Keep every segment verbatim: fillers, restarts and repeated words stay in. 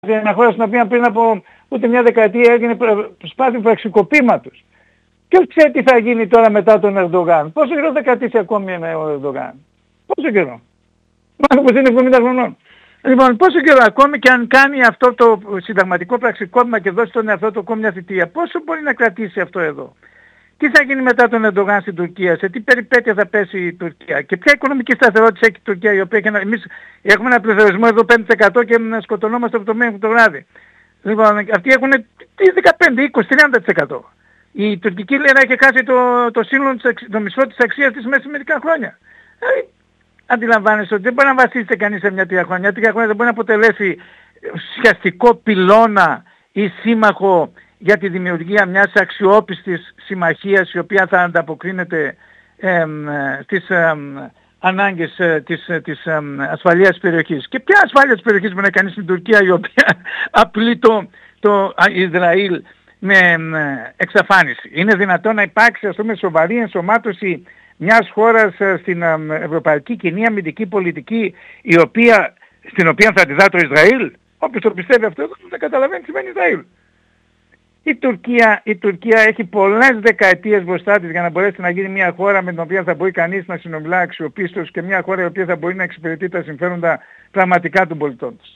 μια χώρα στην οποία πριν από ούτε μια δεκαετία έγινε προσπάθεια πραξικοπήματος. Ποιος ξέρει τι θα γίνει τώρα μετά τον Ερντογάν? Πόσο καιρό θα κρατήσει ακόμη με ο Ερντογάν? Πόσο καιρό? Μάλλον πως είναι εβδομήντα χρονών. Λοιπόν, πόσο καιρό ακόμη και αν κάνει αυτό το συνταγματικό πραξικόπημα και δώσει τον εαυτό του ακόμη μια θητεία, πόσο μπορεί να κρατήσει αυτό εδώ? Τι θα γίνει μετά τον Ερντογάν στην Τουρκία, σε τι περιπέτεια θα πέσει η Τουρκία και ποια οικονομική σταθερότητα έχει η Τουρκία, η οποία και εμείς έχουμε ένα πληθωρισμό εδώ πέντε τοις εκατό και σκοτωνόμαστε από το μέχρι το βράδυ. Λοιπόν, αυτοί έχουν δεκαπέντε, είκοσι, τριάντα τοις εκατό. Η τουρκική λίρα έχει χάσει το, το σύνολο, το μισό της αξίας της μέσα σε μερικά χρόνια. Δηλαδή, αντιλαμβάνεσαι ότι δεν μπορεί να βασίζεται κανείς σε μια τρία χρόνια. Τρία χρόνια δεν μπορεί να αποτελέσει ουσιαστικό πυλώνα ή σύμμαχο για τη δημιουργία μιας αξιόπιστης συμμαχίας η οποία θα ανταποκρίνεται εμ, στις εμ, ανάγκες της, της εμ, ασφαλείας της περιοχής. Και ποια ασφάλεια της περιοχής μπορεί να κάνει στην Τουρκία, η οποία απειλεί το, το Ισραήλ με εμ, εξαφάνιση? Είναι δυνατόν να υπάρξει, ας πούμε, σοβαρή ενσωμάτωση μιας χώρας στην εμ, ευρωπαϊκή κοινή αμυντική πολιτική, η οποία, στην οποία θα αντιδρά το Ισραήλ? Όποιος το πιστεύει αυτό δεν καταλαβαίνει τι σημαίνει Ισραήλ. Η Τουρκία, η Τουρκία έχει πολλές δεκαετίες μπροστά της για να μπορέσει να γίνει μια χώρα με την οποία θα μπορεί κανείς να συνομιλά αξιοπίστως και μια χώρα η οποία θα μπορεί να εξυπηρετεί τα συμφέροντα πραγματικά των πολιτών της.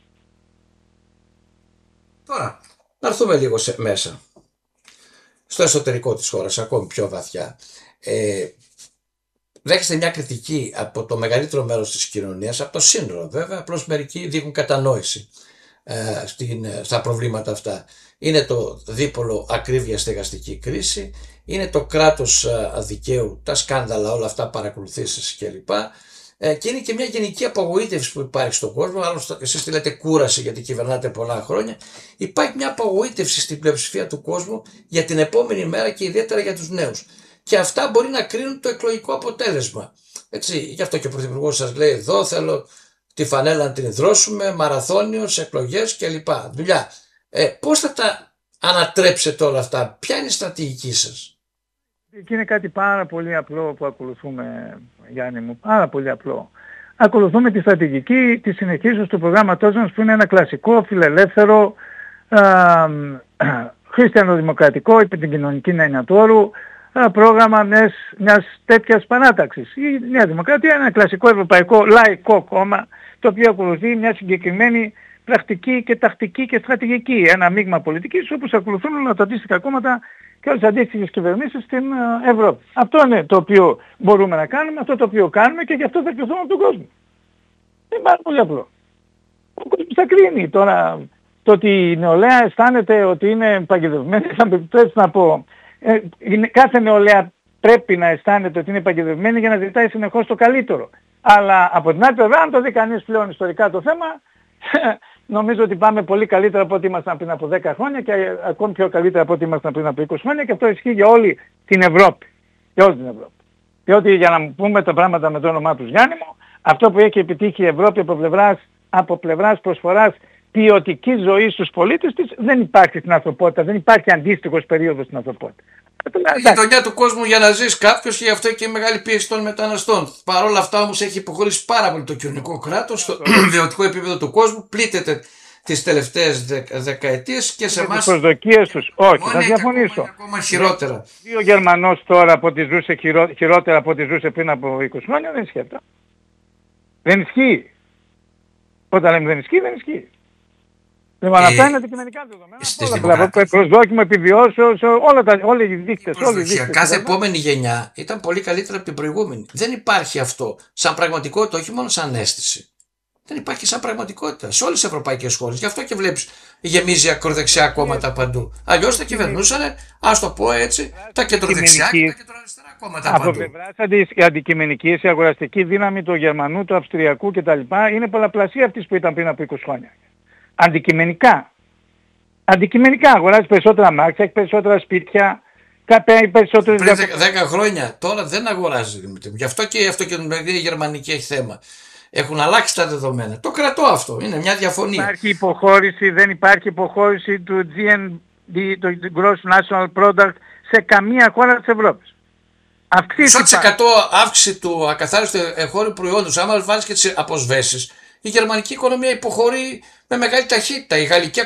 Τώρα, να έρθουμε λίγο σε, μέσα, στο εσωτερικό της χώρας, ακόμη πιο βαθιά. Ε, δέχεστε μια κριτική από το μεγαλύτερο μέρος της κοινωνίας, από το σύνολο βέβαια, απλώς μερικοί δείχνουν κατανόηση ε, στην, στα προβλήματα αυτά. Είναι το δίπολο ακρίβεια στεγαστική κρίση, είναι το κράτος αδικαίου, τα σκάνδαλα, όλα αυτά, παρακολουθήσεις κλπ. Ε, και είναι και μια γενική απογοήτευση που υπάρχει στον κόσμο. Άλλωστε, εσείς τη λέτε κούραση γιατί κυβερνάτε πολλά χρόνια. Υπάρχει μια απογοήτευση στην πλειοψηφία του κόσμου για την επόμενη μέρα και ιδιαίτερα για τους νέους. Και αυτά μπορεί να κρίνουν το εκλογικό αποτέλεσμα. Έτσι, γι' αυτό και ο Πρωθυπουργός σας λέει: εδώ θέλω τη φανέλα να την δρώσουμε, μαραθώνιος, εκλογές κλπ. Δουλειά. Ε, πώς θα τα ανατρέψετε όλα αυτά, ποια είναι η στρατηγική σας? Και είναι κάτι πάρα πολύ απλό που ακολουθούμε, Γιάννη μου, πάρα πολύ απλό. Ακολουθούμε τη στρατηγική της συνεχίσεως του προγράμματός μας, που είναι ένα κλασικό, φιλελεύθερο, α, χριστιανοδημοκρατικό, υπό την κοινωνική έννοια του όρου, πρόγραμμα μιας, μιας τέτοιας παράταξης. Η Νέα Δημοκρατία είναι ένα κλασικό ευρωπαϊκό λαϊκό κόμμα, το οποίο ακολουθεί μια συγκεκριμένη πρακτική και τακτική και στρατηγική. Ένα μείγμα πολιτικής όπως ακολουθούν όλα τα αντίστοιχα κόμματα και όλες τις αντίστοιχες κυβερνήσεις στην Ευρώπη. Αυτό είναι το οποίο μπορούμε να κάνουμε, αυτό το οποίο κάνουμε και γι' αυτό θα κρυθούμε από τον κόσμο. Είναι πάρα πολύ απλό. Ο κόσμος θα κρίνει. Τώρα το ότι η νεολαία αισθάνεται ότι είναι παγιδευμένη, θα με επιτρέψει να πω, ε, κάθε νεολαία πρέπει να αισθάνεται ότι είναι παγιδευμένη για να ζητάει συνεχώς το καλύτερο. Αλλά από την άλλη πλευρά, αν το δει κανείς πλέον ιστορικά το θέμα, νομίζω ότι πάμε πολύ καλύτερα από ό,τι ήμασταν πριν από δέκα χρόνια και ακόμη πιο καλύτερα από ό,τι ήμασταν πριν από είκοσι χρόνια, και αυτό ισχύει για όλη την Ευρώπη. Για όλη την Ευρώπη. Διότι, για να πούμε τα πράγματα με το όνομά τους, Γιάννη μου, αυτό που έχει επιτύχει η Ευρώπη από πλευράς, από πλευράς προσφοράς ποιοτικής ζωής στους πολίτες της δεν υπάρχει στην ανθρωπότητα, δεν υπάρχει αντίστοιχος περίοδος στην ανθρωπότητα. Η γειτονιά του κόσμου για να ζήσει κάποιος, και γι' αυτό και η μεγάλη πίεση των μεταναστών. Παρ' όλα αυτά όμως έχει υποχωρήσει πάρα πολύ το κοινωνικό κράτος, το βιωτικό επίπεδο του κόσμου πλήττεται τις τελευταίες δεκα, δεκαετίες και σε εμάς. Τις προσδοκίες τους, όχι, θα διαφωνήσω. Ακόμα χειρότερα. Ο Γερμανός τώρα από ό,τι ζούσε χειρό, χειρότερα από ό,τι ζούσε πριν από είκοσι χρόνια δεν ισχύει αυτό. Δεν ισχύει. Όταν λέμε δεν ισχύει, δεν ισχύει. Λοιπόν, ε, αυτά είναι αντικειμενικά δεδομένα. Προσδόκιμο επιβιώσεως, όλα τα, όλοι οι δείκτες. Κάθε επόμενη γενιά ήταν πολύ καλύτερα από την προηγούμενη. Δεν υπάρχει αυτό σαν πραγματικότητα, όχι μόνο σαν αίσθηση. Δεν υπάρχει σαν πραγματικότητα σε όλες τις ευρωπαϊκές χώρες. Γι' αυτό και βλέπεις γεμίζει ακροδεξιά κόμματα παντού. Αλλιώς θα κυβερνούσαν, ας το πω έτσι, τα κεντροδεξιά και τα κεντροαριστερά κόμματα παντού. Από πλευράς αντικειμενικής, η αγοραστική δύναμη του Γερμανού, του Αυστριακού κτλ. Είναι πολλαπλασία αυτής που ήταν πριν από είκοσι χρόνια. Αντικειμενικά. Αντικειμενικά αγοράζει περισσότερα μάξια, έχει περισσότερα σπίτια, κάποια περισσότερες... Πριν δέκα χρόνια, τώρα δεν αγοράζει. Γι' αυτό και η αυτοκινητοβιομηχανία γερμανική έχει θέμα. Έχουν αλλάξει τα δεδομένα. Το κρατώ αυτό. Είναι μια διαφωνία. Υπάρχει υποχώρηση, δεν υπάρχει υποχώρηση του τζι εν ντι, του Gross National Product, σε καμία χώρα της Ευρώπης. Αυξήσει είκοσι τοις εκατό αύξηση του ακαθάριστου εγχώριου προϊόντος, άμα βάλεις και τις αποσβέσεις, η γερμανική οικονομία υποχωρεί με μεγάλη ταχύτητα. Η γαλλική